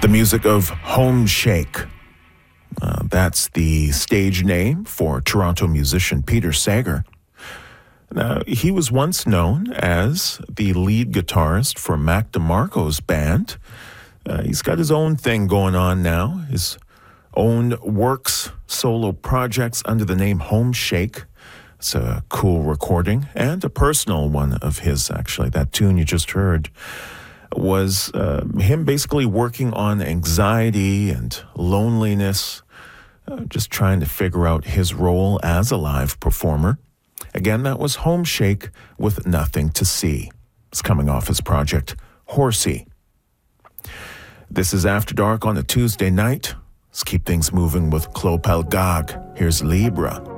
The music of Home Shake. That's the stage name for Toronto musician Peter Sager. Now, he was once known as the lead guitarist for Mac DeMarco's band. He's got his own thing going on now, his own works, solo projects under the name Home Shake. It's a cool recording and a personal one of his, actually. That tune you just heard was him basically working on anxiety and loneliness, just trying to figure out his role as a live performer. Again, that was Home Shake with Nothing to See. It's coming off his project, Horsey. This is After Dark on a Tuesday night. Let's keep things moving with Clopel Gag. Here's Libra.